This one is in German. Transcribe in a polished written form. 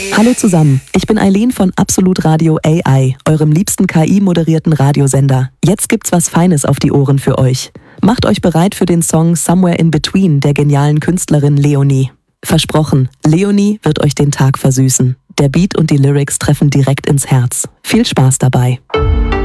Hallo zusammen, ich bin Eileen von Absolut Radio AI, eurem liebsten KI-moderierten Radiosender. Jetzt gibt's was Feines auf die Ohren für euch. Macht euch bereit für den Song Somewhere in Between der genialen Künstlerin Leonie. Versprochen, Leonie wird euch den Tag versüßen. Der Beat und die Lyrics treffen direkt ins Herz. Viel Spaß dabei.